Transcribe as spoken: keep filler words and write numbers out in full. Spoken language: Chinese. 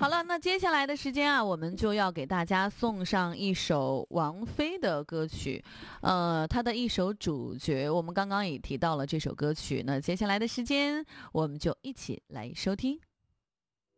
好了，那接下来的时间啊，我们就要给大家送上一首王菲的歌曲，呃，她的一首主角，我们刚刚也提到了这首歌曲，那接下来的时间，我们就一起来收听。